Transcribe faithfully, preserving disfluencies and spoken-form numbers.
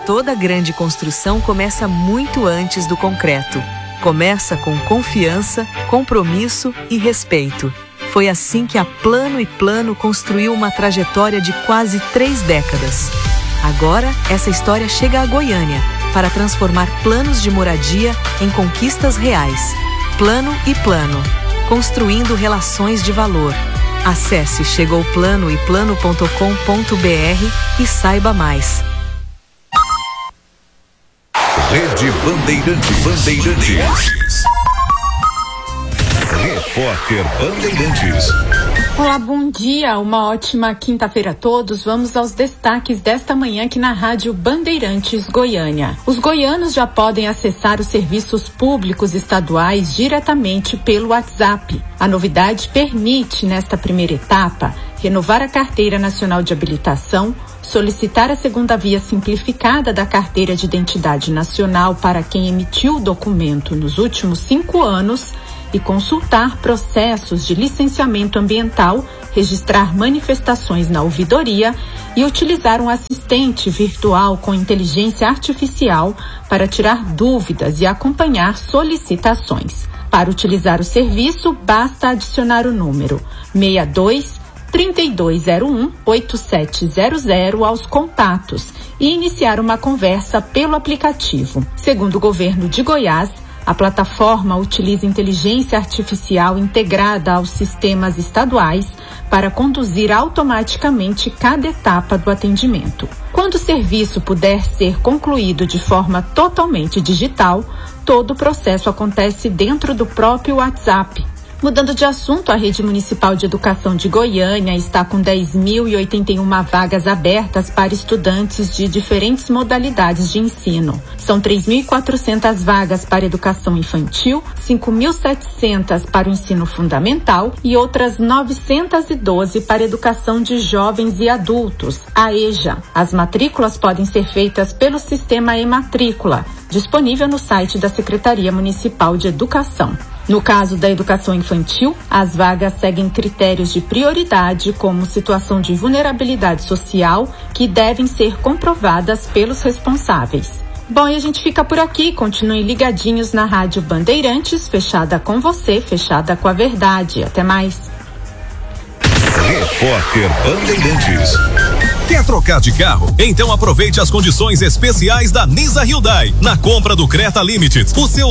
Toda grande construção começa muito antes do concreto. Começa com confiança, compromisso e respeito. Foi assim que a Plano e Plano construiu uma trajetória de quase três décadas. Agora, essa história chega a Goiânia para transformar planos de moradia em conquistas reais. Plano e Plano, construindo relações de valor. Acesse chegou plano e plano ponto com ponto br e saiba mais. Rede Bandeirantes. Bandeirantes. Repórter Bandeirantes. Olá, bom dia, uma ótima quinta-feira a todos. Vamos aos destaques desta manhã aqui na Rádio Bandeirantes Goiânia. Os goianos já podem acessar os serviços públicos estaduais diretamente pelo WhatsApp. A novidade permite, nesta primeira etapa, renovar a Carteira Nacional de Habilitação, solicitar a segunda via simplificada da Carteira de Identidade Nacional para quem emitiu o documento nos últimos cinco anos e consultar processos de licenciamento ambiental, registrar manifestações na ouvidoria e utilizar um assistente virtual com inteligência artificial para tirar dúvidas e acompanhar solicitações. Para utilizar o serviço, basta adicionar o número seis dois, três dois zero um, oito sete zero zero aos contatos e iniciar uma conversa pelo aplicativo. Segundo o governo de Goiás, a plataforma utiliza inteligência artificial integrada aos sistemas estaduais para conduzir automaticamente cada etapa do atendimento. Quando o serviço puder ser concluído de forma totalmente digital, todo o processo acontece dentro do próprio WhatsApp. Mudando de assunto, a Rede Municipal de Educação de Goiânia está com dez mil e oitenta e uma vagas abertas para estudantes de diferentes modalidades de ensino. São três mil e quatrocentas vagas para educação infantil, cinco mil e setecentas para o ensino fundamental e outras novecentas e doze para educação de jovens e adultos, a EJA. As matrículas podem ser feitas pelo sistema e-matrícula, disponível no site da Secretaria Municipal de Educação. No caso da educação infantil, as vagas seguem critérios de prioridade, como situação de vulnerabilidade social, que devem ser comprovadas pelos responsáveis. Bom, e a gente fica por aqui. Continuem ligadinhos na Rádio Bandeirantes, fechada com você, fechada com a verdade. Até mais. Repórter Bandeirantes. Quer trocar de carro? Então aproveite as condições especiais da Nisa Hyundai. Na compra do Creta Limited, o seu